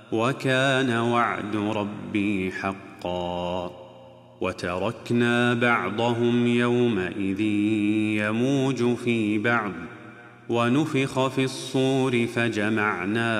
وكان وعد ربي حقا. وتركنا بعضهم يومئذ يموج في بعض ونفخ في الصور فجمعناهم